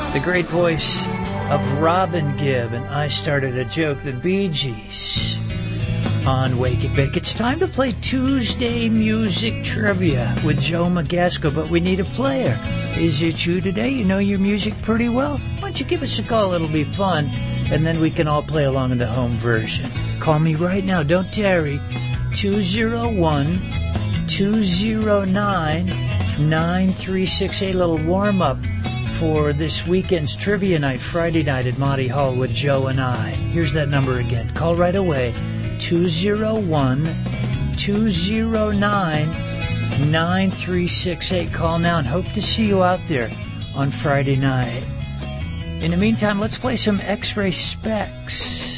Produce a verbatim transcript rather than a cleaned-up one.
The great voice of Robin Gibb, and I started a joke, the Bee Gees, on Wake It Bake. It's time to play Tuesday Music Trivia with Joe Magasco, but we need a player. Is it you today? You know your music pretty well? Why don't you give us a call? It'll be fun, and then we can all play along in the home version. Call me right now. Don't tarry. two oh one, two oh nine, nine three six eight. A little warm-up for this weekend's trivia night, Friday night at Monty Hall with Joe and I. Here's that number again. Call right away, two oh one, two oh nine, nine three six eight. Call now and hope to see you out there on Friday night. In the meantime, let's play some X-Ray Specs.